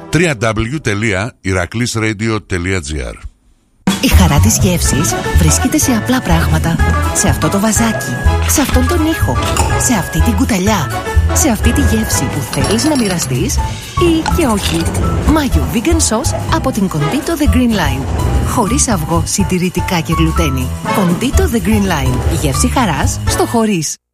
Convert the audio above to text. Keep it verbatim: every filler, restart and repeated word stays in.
double-u double-u double-u τελεία ηρακλής ρέιντιο τελεία τζι άρ. Η χαρά της γεύσης βρίσκεται σε απλά πράγματα. Σε αυτό το βαζάκι, σε αυτόν τον ήχο, σε αυτή την κουταλιά, σε αυτή τη γεύση που θέλεις να μοιραστείς ή και όχι. Μάγιο Vegan Sauce από την Condito The Green Line. Χωρίς αυγό, συντηρητικά και γλουτένι. Condito The Green Line. Η γεύση χαράς στο χωρίς.